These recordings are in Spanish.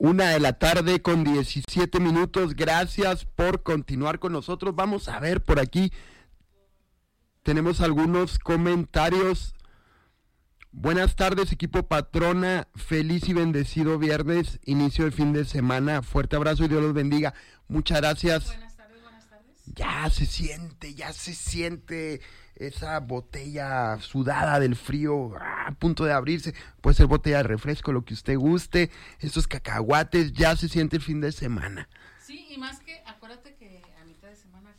1:17 p.m. Gracias por continuar con nosotros. Vamos a ver por aquí. Tenemos algunos comentarios. Buenas tardes, equipo Patrona. Feliz y bendecido viernes, inicio de fin de semana. Fuerte abrazo y Dios los bendiga. Muchas gracias. Buenas tardes. Ya se siente esa botella sudada del frío, a punto de abrirse. Puede ser botella de refresco, lo que usted guste. Estos cacahuates, ya se siente el fin de semana. Sí, y más que, acuérdate que a mitad de semana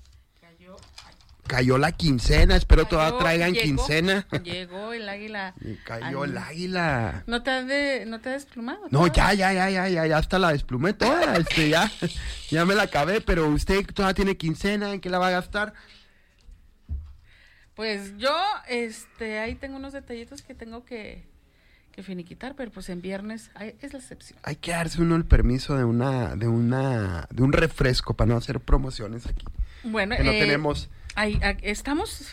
cayó la quincena, espero todavía traigan quincena. Llegó el águila. Cayó el águila. ¿No te has desplumado? No, ya hasta la desplumé toda, ya me la acabé, pero usted todavía tiene quincena, ¿en qué la va a gastar? Pues yo, ahí tengo unos detallitos que tengo que finiquitar, pero pues en viernes es la excepción. Hay que darse uno el permiso de un refresco para no hacer promociones aquí. Bueno, que no tenemos. Estamos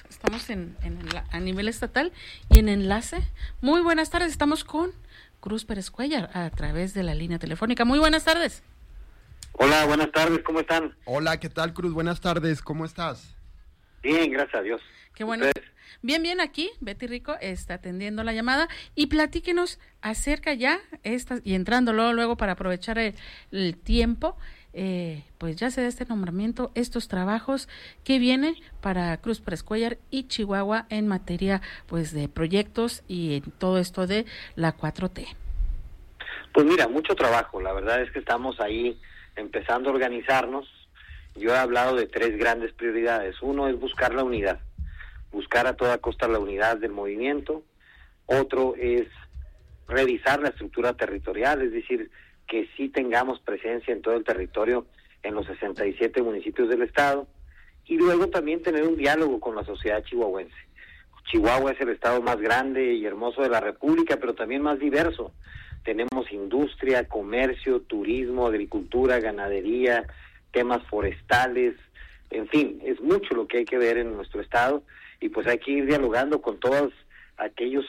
a nivel estatal y en enlace. Muy buenas tardes, estamos con Cruz Pérez Cuellar a través de la línea telefónica. Muy buenas tardes. Hola, buenas tardes, ¿cómo están? Hola, ¿qué tal, Cruz? Buenas tardes, ¿cómo estás? Bien, gracias a Dios. Qué bueno. ¿Ustedes? Bien, aquí, Betty Rico está atendiendo la llamada y platíquenos acerca ya, y entrando luego para aprovechar el tiempo, pues ya se da este nombramiento, estos trabajos que vienen para Cruz Pérez Cuellar y Chihuahua en materia pues de proyectos y en todo esto de la 4T. Pues mira, mucho trabajo, la verdad es que estamos ahí empezando a organizarnos. Yo he hablado de 3 grandes prioridades. Uno es buscar la unidad, buscar a toda costa la unidad del movimiento. Otro es revisar la estructura territorial, es decir, que sí tengamos presencia en todo el territorio, en los 67 municipios del estado, y luego también tener un diálogo con la sociedad chihuahuense. Chihuahua es el estado más grande y hermoso de la República, pero también más diverso. Tenemos industria, comercio, turismo, agricultura, ganadería, temas forestales, en fin, es mucho lo que hay que ver en nuestro estado, y pues hay que ir dialogando con todas aquellas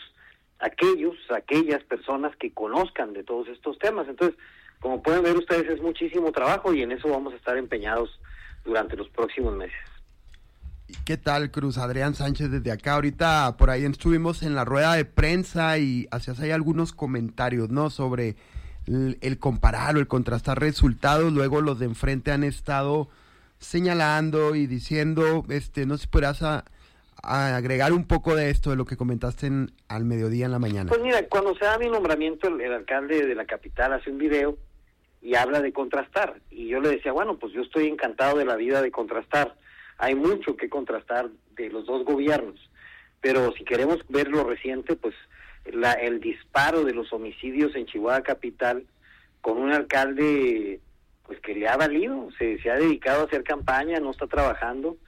personas que conozcan de todos estos temas. Entonces, como pueden ver ustedes, es muchísimo trabajo y en eso vamos a estar empeñados durante los próximos meses. ¿Qué tal, Cruz? Adrián Sánchez desde acá. Ahorita por ahí estuvimos en la rueda de prensa y hacías ahí algunos comentarios, ¿no? Sobre el comparar o el contrastar resultados. Luego los de enfrente han estado señalando y diciendo, no sé si podrás a agregar un poco de esto, de lo que comentaste al mediodía en la mañana. Pues mira, cuando se da mi nombramiento, el alcalde de la capital hace un video y habla de contrastar. Y yo le decía, bueno, pues yo estoy encantado de la vida de contrastar. Hay mucho que contrastar de los dos gobiernos. Pero si queremos ver lo reciente, pues el disparo de los homicidios en Chihuahua capital, con un alcalde pues que le ha valido, se ha dedicado a hacer campaña, no está trabajando.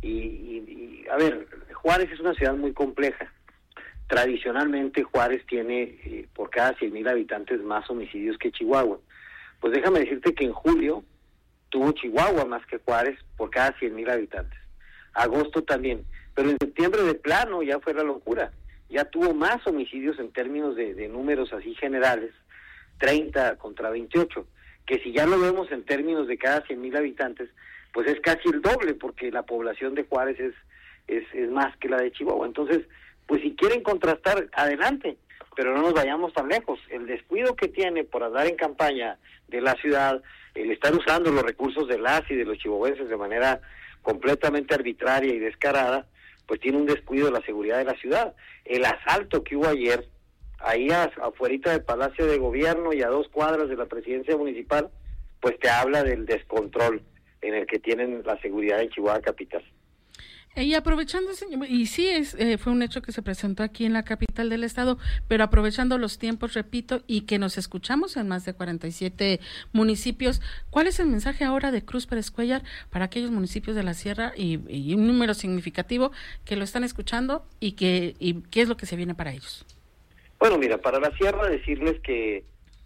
Y a ver, Juárez es una ciudad muy compleja. Tradicionalmente Juárez tiene por cada 100,000 habitantes más homicidios que Chihuahua. Pues déjame decirte que en julio tuvo Chihuahua más que Juárez por cada 100,000 habitantes. Agosto también, pero en septiembre de plano ya fue la locura. Ya tuvo más homicidios en términos de números así generales, 30 contra 28, que si ya lo vemos en términos de cada 100,000 habitantes, pues es casi el doble, porque la población de Juárez es más que la de Chihuahua. Entonces, pues si quieren contrastar, adelante, pero no nos vayamos tan lejos. El descuido que tiene por andar en campaña de la ciudad, el estar usando los recursos de las y de los chihuahuenses de manera completamente arbitraria y descarada, pues tiene un descuido de la seguridad de la ciudad. El asalto que hubo ayer, ahí afuerita del Palacio de Gobierno y a 2 cuadras de la presidencia municipal, pues te habla del descontrol en el que tienen la seguridad en Chihuahua capital. Y aprovechando, señor, y sí, fue un hecho que se presentó aquí en la capital del estado, pero aprovechando los tiempos, repito, y que nos escuchamos en más de 47 municipios, ¿cuál es el mensaje ahora de Cruz Pérez Cuellar para aquellos municipios de la sierra y un número significativo que lo están escuchando y qué es lo que se viene para ellos? Bueno, mira, para la sierra decirles que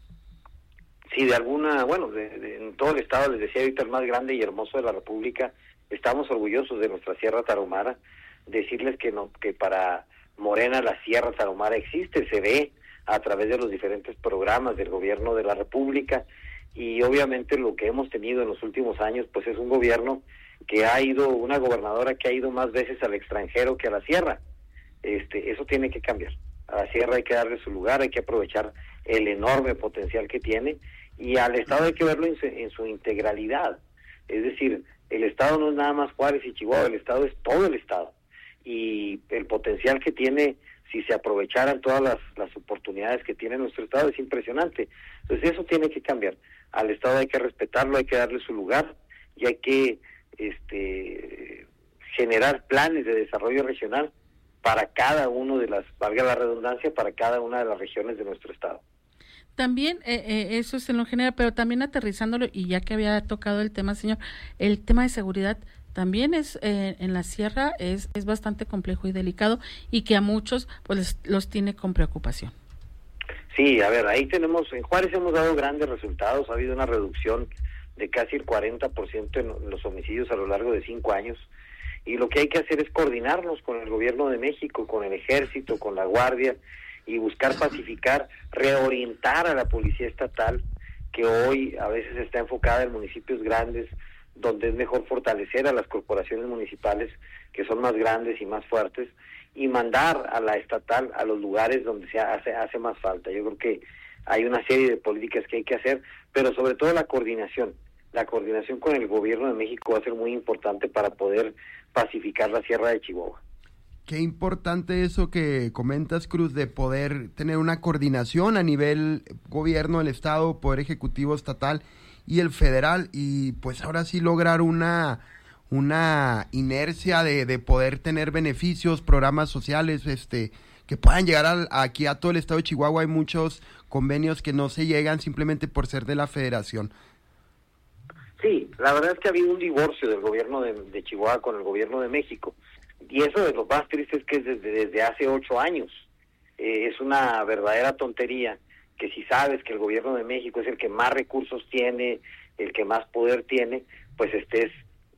si de alguna, en todo el estado, les decía ahorita, el más grande y hermoso de la República, estamos orgullosos de nuestra Sierra Tarahumara. Decirles que para Morena la Sierra Tarahumara existe, se ve. a través de los diferentes programas del gobierno de la República, y obviamente lo que hemos tenido en los últimos años pues es un gobierno que una gobernadora que ha ido más veces al extranjero que a la sierra. Eso tiene que cambiar. A la sierra hay que darle su lugar, hay que aprovechar el enorme potencial que tiene, y al Estado hay que verlo en su integralidad. Es decir, el Estado no es nada más Juárez y Chihuahua, el Estado es todo el Estado, y el potencial que tiene, si se aprovecharan todas las oportunidades que tiene nuestro Estado, es impresionante. Entonces eso tiene que cambiar. Al Estado hay que respetarlo, hay que darle su lugar, y hay que generar planes de desarrollo regional para cada uno de valga la redundancia, para cada una de las regiones de nuestro Estado. También, eso es en lo general, pero también aterrizándolo, y ya que había tocado el tema, señor, el tema de seguridad también es en la sierra es bastante complejo y delicado, y que a muchos pues los tiene con preocupación. Sí, a ver, ahí en Juárez hemos dado grandes resultados, ha habido una reducción de casi el 40% en los homicidios a lo largo de 5 años, y lo que hay que hacer es coordinarnos con el gobierno de México, con el ejército, con la guardia, y buscar pacificar, reorientar a la policía estatal, que hoy a veces está enfocada en municipios grandes, donde es mejor fortalecer a las corporaciones municipales, que son más grandes y más fuertes, y mandar a la estatal a los lugares donde hace más falta. Yo creo que hay una serie de políticas que hay que hacer, pero sobre todo la coordinación con el gobierno de México va a ser muy importante para poder pacificar la sierra de Chihuahua. Qué importante eso que comentas, Cruz, de poder tener una coordinación a nivel gobierno del Estado, Poder Ejecutivo Estatal y el federal, y pues ahora sí lograr una inercia de poder tener beneficios, programas sociales, que puedan llegar aquí a todo el estado de Chihuahua. Hay muchos convenios que no se llegan simplemente por ser de la federación. Sí, la verdad es que ha habido un divorcio del gobierno de Chihuahua con el gobierno de México, y eso de lo más triste es que es desde hace 8 años. Es una verdadera tontería que si sabes que el gobierno de México es el que más recursos tiene, el que más poder tiene, pues estés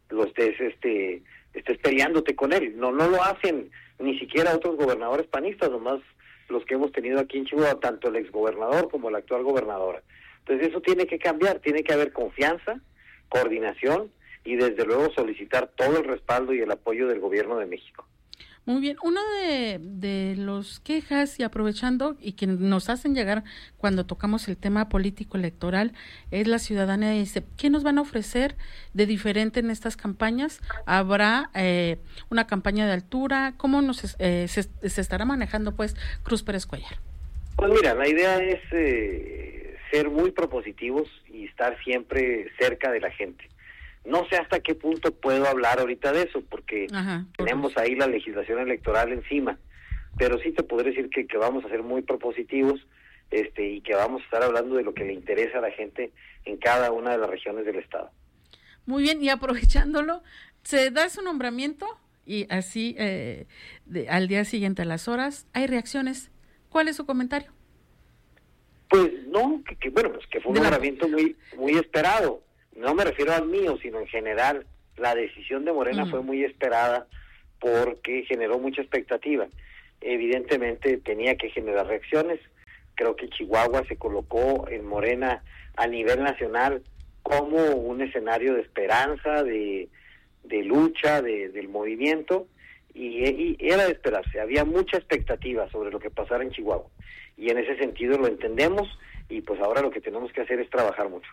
peleándote con él. No lo hacen ni siquiera otros gobernadores panistas, nomás los que hemos tenido aquí en Chihuahua, tanto el exgobernador como la actual gobernadora. Entonces eso tiene que cambiar, tiene que haber confianza, coordinación, y desde luego solicitar todo el respaldo y el apoyo del gobierno de México. Muy bien, uno de los quejas, y aprovechando, y que nos hacen llegar cuando tocamos el tema político electoral, es la ciudadanía. Dice, ¿qué nos van a ofrecer de diferente en estas campañas? ¿Habrá una campaña de altura? ¿Cómo se estará manejando, pues, Cruz Pérez Cuéllar? Pues mira, la idea es ser muy propositivos y estar siempre cerca de la gente. No sé hasta qué punto puedo hablar ahorita de eso, porque tenemos ahí la legislación electoral encima, pero sí te podré decir que vamos a ser muy propositivos, y que vamos a estar hablando de lo que le interesa a la gente en cada una de las regiones del estado. Muy bien, y aprovechándolo, se da su nombramiento, y así al día siguiente a las horas hay reacciones. ¿Cuál es su comentario? Pues no, que fue un nombramiento muy esperado. No me refiero al mío, sino en general. La decisión de Morena fue muy esperada porque generó mucha expectativa. Evidentemente tenía que generar reacciones. Creo que Chihuahua se colocó en Morena a nivel nacional como un escenario de esperanza, de lucha, del movimiento, y era de esperarse. Había mucha expectativa sobre lo que pasara en Chihuahua, y en ese sentido lo entendemos, y pues ahora lo que tenemos que hacer es trabajar mucho.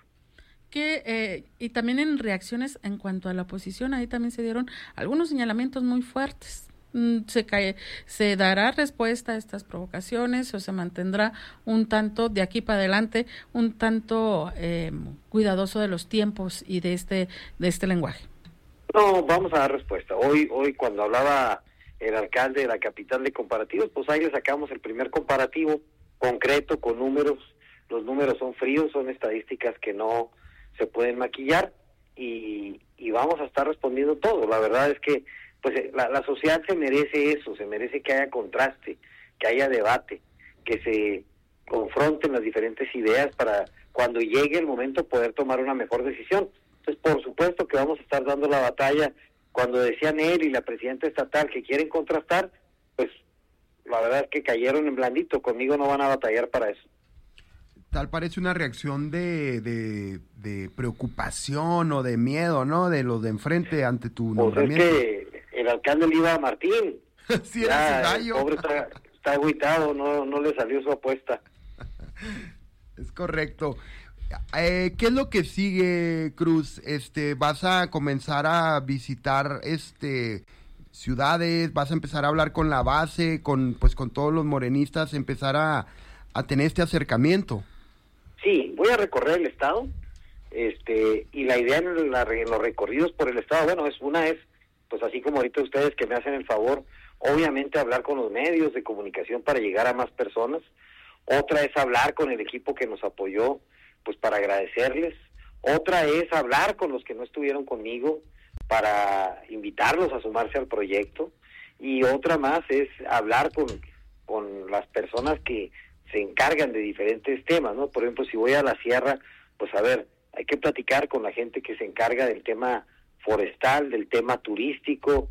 Y también en reacciones en cuanto a la oposición, ahí también se dieron algunos señalamientos muy fuertes. ¿Se dará respuesta a estas provocaciones o se mantendrá un tanto de aquí para adelante, un tanto cuidadoso de los tiempos y de este lenguaje? No, vamos a dar respuesta. Hoy cuando hablaba el alcalde de la capital de comparativos, pues ahí le sacamos el primer comparativo concreto con números. Los números son fríos, son estadísticas que no se pueden maquillar, y vamos a estar respondiendo todo. La verdad es que pues la sociedad se merece eso, se merece que haya contraste, que haya debate, que se confronten las diferentes ideas para cuando llegue el momento poder tomar una mejor decisión. Entonces, por supuesto que vamos a estar dando la batalla. Cuando decían él y la presidenta estatal que quieren contrastar, pues la verdad es que cayeron en blandito, conmigo no van a batallar para eso. Tal parece una reacción de preocupación o de miedo, ¿no? De los de enfrente ante tu nombramiento. Pues es que el alcalde Oliva Martín, sí, era su gallo. El pobre está agüitado, no le salió su apuesta. Es correcto. ¿Qué es lo que sigue, Cruz? ¿Vas a comenzar a visitar ciudades? ¿Vas a empezar a hablar con la base, con todos los morenistas, empezar a tener este acercamiento? Sí, voy a recorrer el estado, y la idea en los recorridos por el estado, bueno, es pues así como ahorita ustedes que me hacen el favor, obviamente hablar con los medios de comunicación para llegar a más personas. Otra es hablar con el equipo que nos apoyó, pues para agradecerles. Otra es hablar con los que no estuvieron conmigo para invitarlos a sumarse al proyecto. Y otra más es hablar con las personas que se encargan de diferentes temas, ¿no? Por ejemplo, si voy a la sierra, pues a ver, hay que platicar con la gente que se encarga del tema forestal, del tema turístico,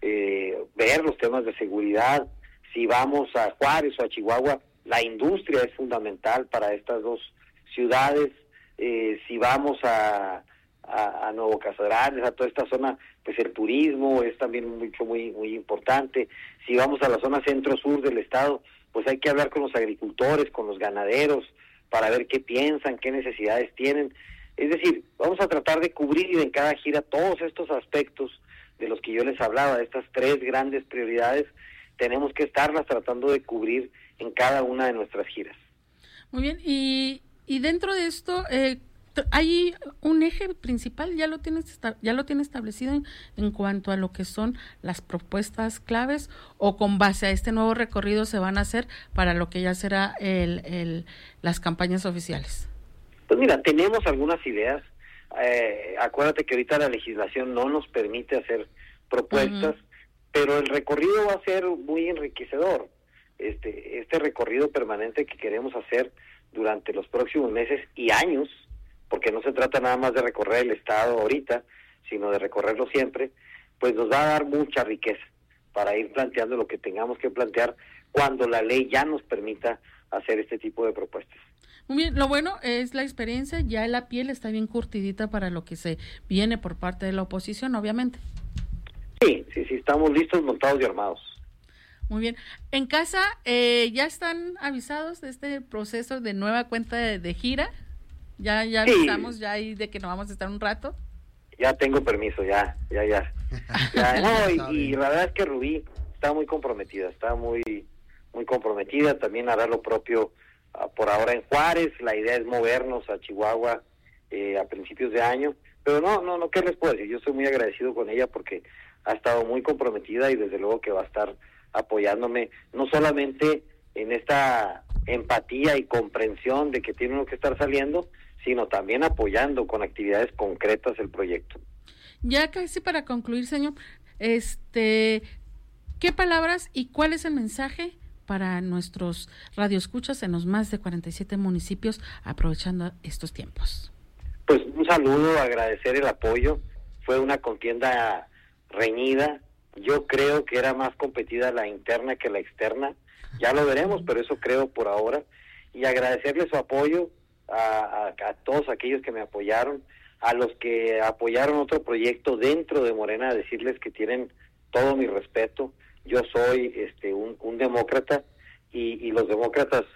ver los temas de seguridad. Si vamos a Juárez o a Chihuahua, la industria es fundamental para estas dos ciudades. Si vamos a Nuevo Casagrande, a toda esta zona, pues el turismo es también muy importante. Si vamos a la zona centro-sur del estado, pues hay que hablar con los agricultores, con los ganaderos, para ver qué piensan, qué necesidades tienen. Es decir, vamos a tratar de cubrir en cada gira todos estos aspectos de los que yo les hablaba, de estas 3 grandes prioridades, tenemos que estarlas tratando de cubrir en cada una de nuestras giras. Muy bien, y dentro de esto, hay un eje principal, ya lo tiene establecido en cuanto a lo que son las propuestas claves, o con base a este nuevo recorrido se van a hacer para lo que ya será las campañas oficiales. Pues mira, tenemos algunas ideas. Acuérdate que ahorita la legislación no nos permite hacer propuestas, pero el recorrido va a ser muy enriquecedor. Este recorrido permanente que queremos hacer durante los próximos meses y años, porque no se trata nada más de recorrer el estado ahorita, sino de recorrerlo siempre, pues nos va a dar mucha riqueza para ir planteando lo que tengamos que plantear cuando la ley ya nos permita hacer este tipo de propuestas. Muy bien, lo bueno es la experiencia, ya la piel está bien curtidita para lo que se viene por parte de la oposición, obviamente. Sí, estamos listos, montados y armados. Muy bien. En casa, ¿ya están avisados de este proceso de nueva cuenta de gira? ¿Ya avisamos ya ahí de que nos vamos a estar un rato? Ya tengo permiso, ya. No, y la verdad es que Rubí está muy comprometida, muy comprometida, también hará lo propio por ahora en Juárez. La idea es movernos a Chihuahua a principios de año, pero no, ¿qué les puedo decir? Yo estoy muy agradecido con ella porque ha estado muy comprometida y desde luego que va a estar apoyándome, no solamente en esta empatía y comprensión de que tiene uno que estar saliendo, sino también apoyando con actividades concretas el proyecto. Ya casi para concluir, señor, ¿qué palabras y cuál es el mensaje para nuestros radioescuchas en los más de 47 municipios aprovechando estos tiempos? Pues un saludo, agradecer el apoyo. Fue una contienda reñida. Yo creo que era más competida la interna que la externa. Ya lo veremos, pero eso creo por ahora. Y agradecerle su apoyo a todos aquellos que me apoyaron, a los que apoyaron otro proyecto dentro de Morena, decirles que tienen todo mi respeto. Yo soy un demócrata y los demócratas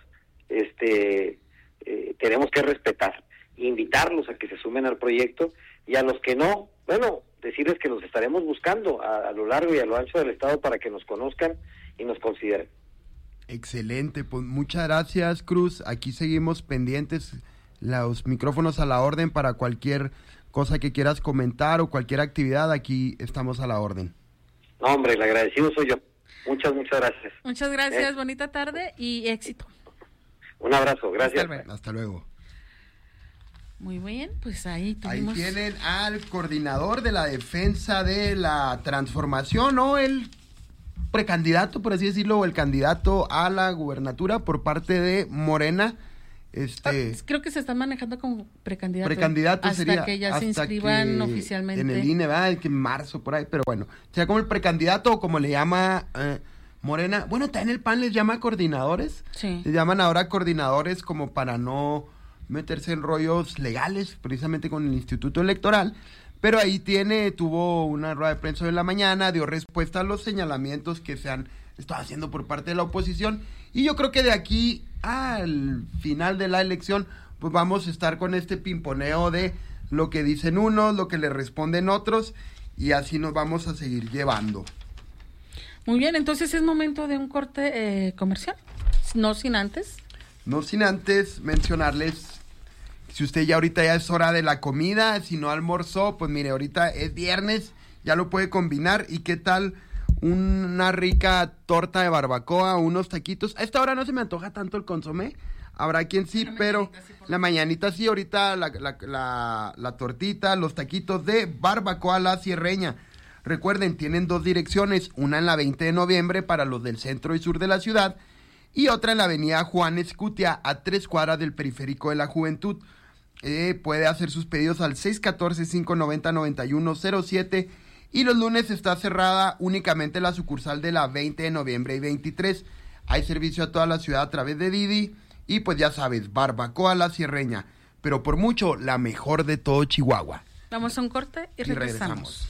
tenemos que respetar, invitarlos a que se sumen al proyecto, y a los que no, bueno, decirles que los estaremos buscando a lo largo y a lo ancho del estado para que nos conozcan y nos consideren. Excelente, pues muchas gracias, Cruz. Aquí seguimos pendientes, los micrófonos a la orden para cualquier cosa que quieras comentar o cualquier actividad, aquí estamos a la orden. No, hombre, el agradecido soy yo. Muchas gracias. Muchas gracias, bonita tarde y éxito. Un abrazo, gracias. Hasta luego. Muy bien, pues ahí tuvimos... Ahí tienen al coordinador de la defensa de la transformación, ¿no? El precandidato, por así decirlo, o el candidato a la gubernatura por parte de Morena. Creo que se están manejando como precandidato. Precandidato hasta sería... que ya se inscriban oficialmente. En el INE, ¿verdad? Que en marzo, por ahí, pero bueno. Sea como el precandidato o como le llama Morena, bueno, también el PAN les llama coordinadores. Sí. Les llaman ahora coordinadores como para no meterse en rollos legales, precisamente con el Instituto Electoral. Pero ahí tuvo una rueda de prensa hoy en la mañana, dio respuesta a los señalamientos que se han estado haciendo por parte de la oposición. Y yo creo que de aquí al final de la elección, pues vamos a estar con este pimponeo de lo que dicen unos, lo que le responden otros, y así nos vamos a seguir llevando. Muy bien, entonces es momento de un corte comercial, no sin antes mencionarles, si usted ya ahorita ya es hora de la comida, si no almorzó, pues mire, ahorita es viernes, ya lo puede combinar. ¿Y qué tal una rica torta de barbacoa, unos taquitos? A esta hora no se me antoja tanto el consomé, habrá quien sí, pero la mañanita sí, ahorita la tortita, los taquitos de barbacoa La Sierreña. Recuerden, tienen 2 direcciones, una en la 20 de noviembre para los del centro y sur de la ciudad, y otra en la avenida Juan Escutia, a 3 cuadras del Periférico de la Juventud. Puede hacer sus pedidos al 614-590-9107, y los lunes está cerrada únicamente la sucursal de la 20 de noviembre y 23. Hay servicio a toda la ciudad a través de Didi, y pues ya sabes, barbacoa La Sierreña, pero por mucho la mejor de todo Chihuahua. Vamos a un corte y regresamos.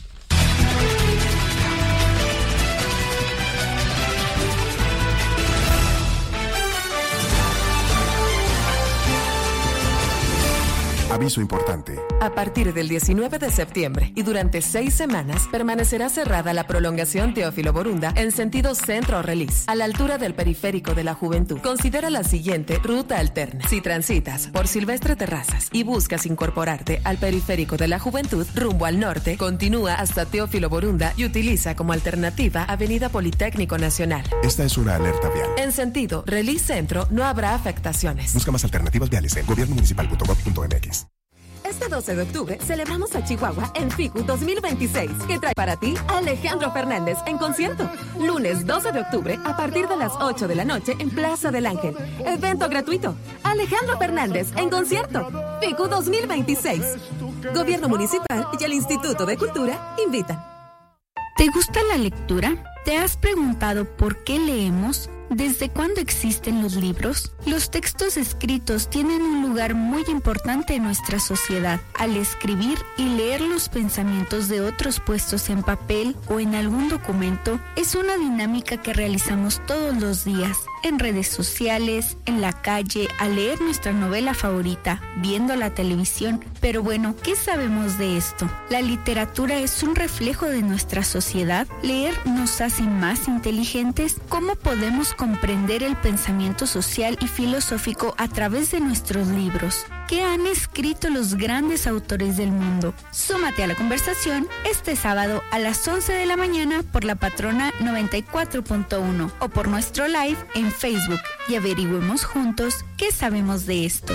Aviso importante. A partir del 19 de septiembre y durante 6 semanas permanecerá cerrada la prolongación Teófilo Borunda en sentido centro-Relis, a la altura del Periférico de la Juventud. Considera la siguiente ruta alterna. Si transitas por Silvestre Terrazas y buscas incorporarte al Periférico de la Juventud rumbo al norte, continúa hasta Teófilo Borunda y utiliza como alternativa Avenida Politécnico Nacional. Esta es una alerta vial. En sentido Relis Centro no habrá afectaciones. Busca más alternativas viales en gobiernomunicipal.gov.mx. Este 12 de octubre celebramos a Chihuahua en FICU 2026, que trae para ti a Alejandro Fernández en concierto. Lunes 12 de octubre a partir de las 8 de la noche en Plaza del Ángel. Evento gratuito. Alejandro Fernández en concierto. FICU 2026. Gobierno Municipal y el Instituto de Cultura invitan. ¿Te gusta la lectura? ¿Te has preguntado por qué leemos? ¿Desde cuándo existen los libros? Los textos escritos tienen un lugar muy importante en nuestra sociedad. Al escribir y leer los pensamientos de otros puestos en papel o en algún documento, es una dinámica que realizamos todos los días, en redes sociales, en la calle, al leer nuestra novela favorita, viendo la televisión. Pero bueno, ¿qué sabemos de esto? La literatura es un reflejo de nuestra sociedad. Leer nos hace más inteligentes. ¿Cómo podemos comprender el pensamiento social y filosófico a través de nuestros libros? ¿Qué han escrito los grandes autores del mundo? Súmate a la conversación este sábado a las 11 de la mañana por La Patrona 94.1 o por nuestro live en Facebook y averigüemos juntos qué sabemos de esto.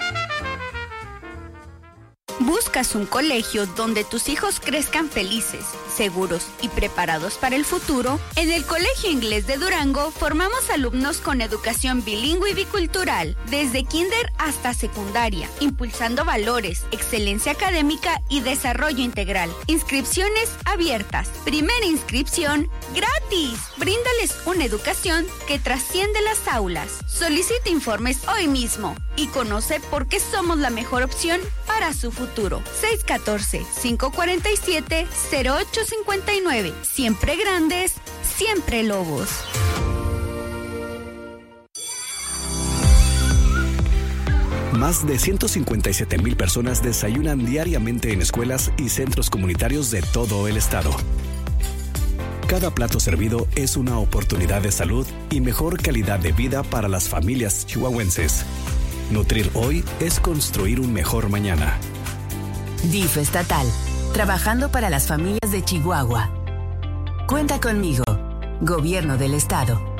¿Buscas un colegio donde tus hijos crezcan felices, seguros y preparados para el futuro? En el Colegio Inglés de Durango formamos alumnos con educación bilingüe y bicultural, desde kinder hasta secundaria, impulsando valores, excelencia académica y desarrollo integral. Inscripciones abiertas. Primera inscripción gratis. Bríndales una educación que trasciende las aulas. Solicita informes hoy mismo y conoce por qué somos la mejor opción para su futuro. 614-547-0859. Siempre grandes, siempre lobos. Más de 157,000 personas desayunan diariamente en escuelas y centros comunitarios de todo el estado. Cada plato servido es una oportunidad de salud y mejor calidad de vida para las familias chihuahuenses. Nutrir hoy es construir un mejor mañana. DIF estatal, trabajando para las familias de Chihuahua. Cuenta conmigo, Gobierno del Estado.